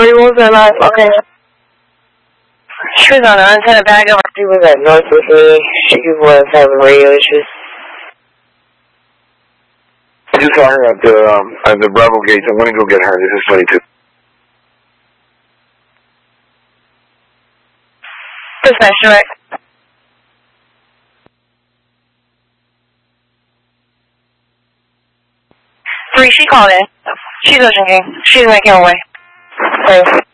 Okay. She was on the antenna back over. She was at North with me. She was having radio issues. I just saw her at the Bravo gate. I'm going to go get her. This is 22. Dispatch direct. Three, she called in. She's drinking. She's making her way. Thanks.